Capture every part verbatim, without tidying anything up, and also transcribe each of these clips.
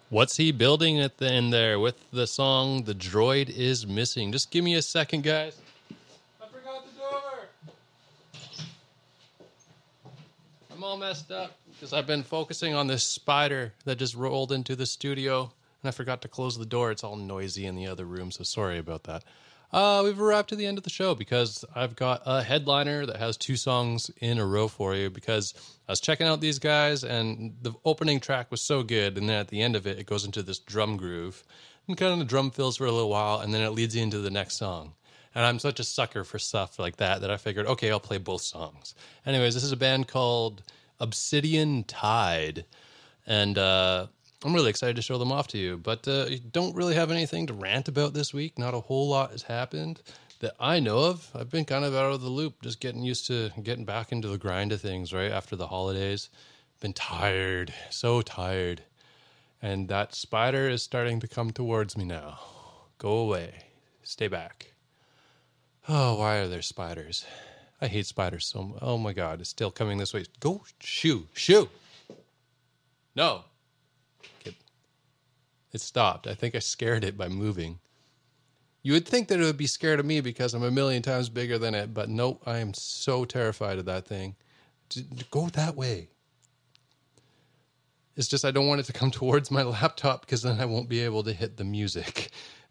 What's he building at the end there with the song "The Droid Is Missing"? Just give me a second, guys. I forgot the door. I'm all messed up because I've been focusing on this spider that just rolled into the studio, and I forgot to close the door. It's all noisy in the other room, so sorry about that. Uh, we've arrived to the end of the show because I've got a headliner that has two songs in a row for you because I was checking out these guys and the opening track was so good, and then at the end of it, it goes into this drum groove and kind of the drum fills for a little while, and then it leads you into the next song. And I'm such a sucker for stuff like that that I figured, okay, I'll play both songs. Anyways, this is a band called Obsidian Tide, and uh, I'm really excited to show them off to you, but uh, you don't really have anything to rant about this week. Not a whole lot has happened that I know of. I've been kind of out of the loop, just getting used to getting back into the grind of things, right, after the holidays. Been tired, so tired. And that spider is starting to come towards me now. Go away. Stay back. Oh, why are there spiders? I hate spiders so much. Oh my God, it's still coming this way. Go, shoo, shoo. No. Okay. It stopped. I think I scared it by moving. You would think that it would be scared of me because I'm a million times bigger than it, but nope, I am so terrified of that thing. Go that way. It's just I don't want it to come towards my laptop because then I won't be able to hit the music.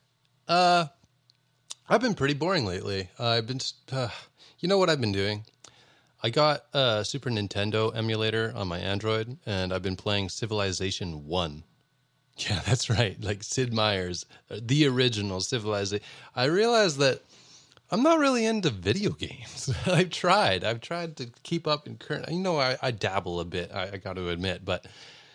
Uh, I've been pretty boring lately. Uh, I've been, uh, you know what I've been doing? I got a Super Nintendo emulator on my Android, and I've been playing Civilization one. Yeah, that's right. Like Sid Meier's, the original Civilization. I realized that I'm not really into video games. I've tried. I've tried to keep up in current. You know, I, I dabble a bit, I, I got to admit, but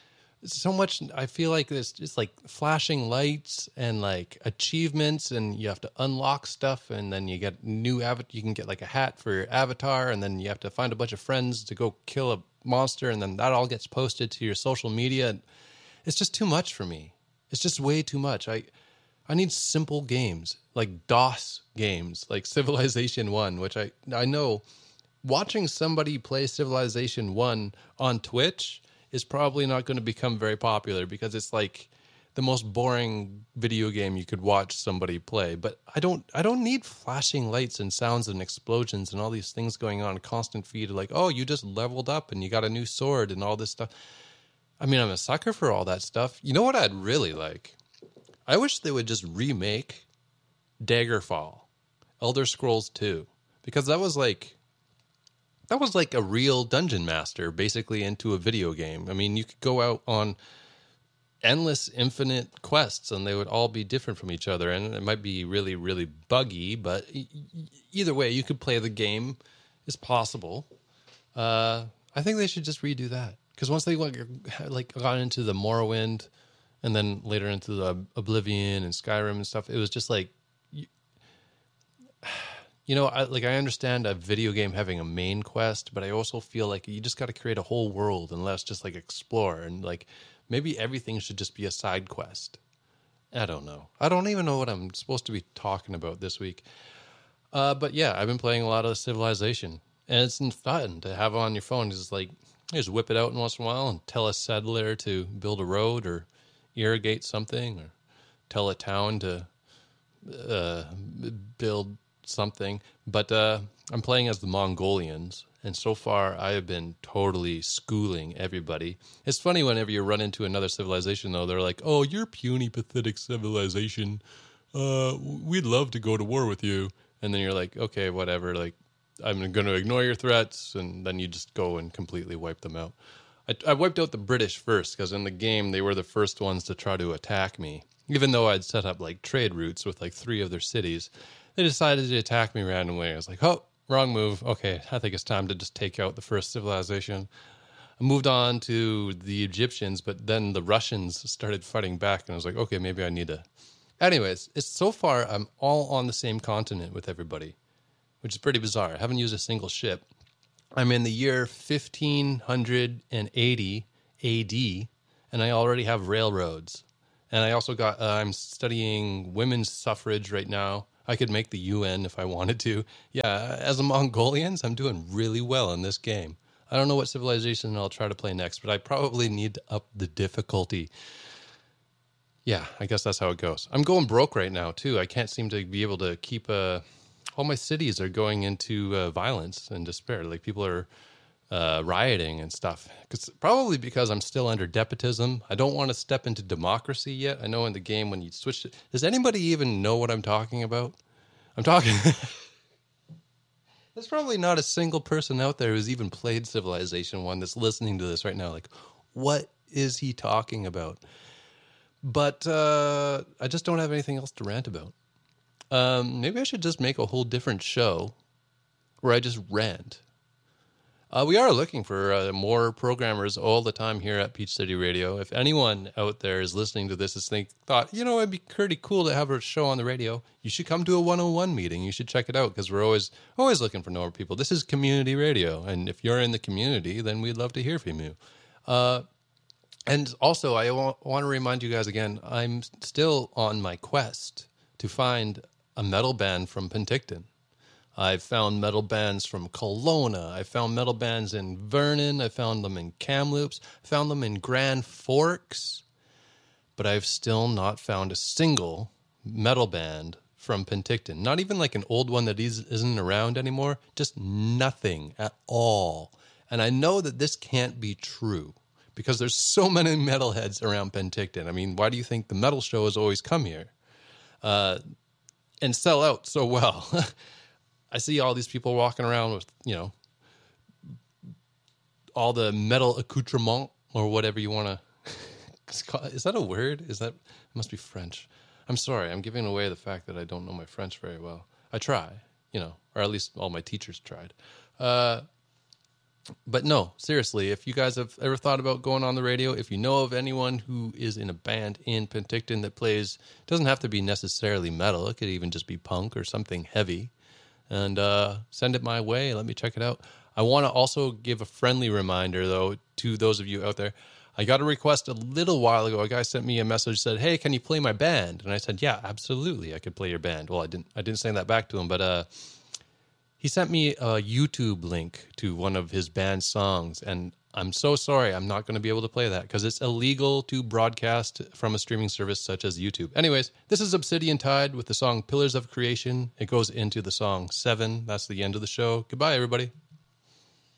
so much, I feel like there's just like flashing lights and like achievements, and you have to unlock stuff, and then you get new avatar. You can get like a hat for your avatar, and then you have to find a bunch of friends to go kill a monster, and then that all gets posted to your social media. It's just too much for me. It's just way too much. I I need simple games, like DOS games, like Civilization one, which I I know watching somebody play Civilization one on Twitch is probably not going to become very popular because it's like the most boring video game you could watch somebody play. But I don't I don't need flashing lights and sounds and explosions and all these things going on, constant feed of like, oh, you just leveled up and you got a new sword and all this stuff. I mean, I'm a sucker for all that stuff. You know what I'd really like? I wish they would just remake Daggerfall, Elder Scrolls two, because that was like that was like a real dungeon master basically into a video game. I mean, you could go out on endless, infinite quests, and they would all be different from each other, and it might be really, really buggy, but either way, you could play the game. It's possible. Uh, I think they should just redo that, because once they like, like got into the Morrowind, and then later into the Oblivion and Skyrim and stuff, it was just like, you, you know, I, like I understand a video game having a main quest, but I also feel like you just got to create a whole world and let's just like explore, and like maybe everything should just be a side quest. I don't know. I don't even know what I'm supposed to be talking about this week. Uh, but yeah, I've been playing a lot of Civilization, and it's fun to have on your phone. It's like you just whip it out once in a while and tell a settler to build a road or irrigate something, or tell a town to uh, build something. But uh, I'm playing as the Mongolians, and so far I have been totally schooling everybody. It's funny whenever you run into another civilization, though. They're like, oh, you're puny, pathetic civilization. Uh, we'd love to go to war with you. And then you're like, okay, whatever. Like, I'm going to ignore your threats. And then you just go and completely wipe them out. I, I wiped out the British first, because in the game, they were the first ones to try to attack me. Even though I'd set up like trade routes with like three of their cities, they decided to attack me randomly. I was like, oh, wrong move. Okay, I think it's time to just take out the first civilization. I moved on to the Egyptians, but then the Russians started fighting back, and I was like, okay, maybe I need to. Anyways, it's so far I'm all on the same continent with everybody, which is pretty bizarre. I haven't used a single ship. I'm in the year fifteen eighty A D, and I already have railroads. And I also got, uh, I'm studying women's suffrage right now. I could make the U N if I wanted to. Yeah, as a Mongolians, I'm doing really well in this game. I don't know what civilization I'll try to play next, but I probably need to up the difficulty. Yeah, I guess that's how it goes. I'm going broke right now, too. I can't seem to be able to keep... Uh, all my cities are going into uh, violence and despair. Like, people are uh, rioting and stuff. Cause, probably because I'm still under despotism. I don't want to step into democracy yet. I know in the game when you switch it... Does anybody even know what I'm talking about? I'm talking... There's probably not a single person out there who's even played Civilization one that's listening to this right now. Like, what is he talking about? But uh, I just don't have anything else to rant about. Um, maybe I should just make a whole different show where I just rant. Uh, we are looking for uh, more programmers all the time here at Peach City Radio. If anyone out there is listening to this and think, thought, you know, it'd be pretty cool to have a show on the radio, you should come to a one oh one meeting. You should check it out because we're always always looking for more people. This is community radio, and if you're in the community, then we'd love to hear from you. Uh, and also, I wa- want to remind you guys again, I'm still on my quest to find a metal band from Penticton. I've found metal bands from Kelowna. I found metal bands in Vernon. I found them in Kamloops. I found them in Grand Forks. But I've still not found a single metal band from Penticton. Not even like an old one that is, isn't around anymore. Just nothing at all. And I know that this can't be true because there's so many metalheads around Penticton. I mean, why do you think the metal show has always come here uh, and sell out so well? I see all these people walking around with, you know, all the metal accoutrement or whatever you want to. Is that a word? Is that? It must be French. I'm sorry. I'm giving away the fact that I don't know my French very well. I try, you know, or at least all my teachers tried. Uh, but no, seriously, if you guys have ever thought about going on the radio, if you know of anyone who is in a band in Penticton that plays, doesn't have to be necessarily metal. It could even just be punk or something heavy. And uh, send it my way. Let me check it out. I want to also give a friendly reminder, though, to those of you out there. I got a request a little while ago. A guy sent me a message, said, "Hey, can you play my band?" And I said, "Yeah, absolutely, I could play your band." Well, I didn't. I didn't send that back to him, but uh, he sent me a YouTube link to one of his band songs, and I'm so sorry I'm not going to be able to play that because it's illegal to broadcast from a streaming service such as YouTube. Anyways, this is Obsidian Tide with the song Pillars of Creation. It goes into the song Seven. That's the end of the show. Goodbye, everybody.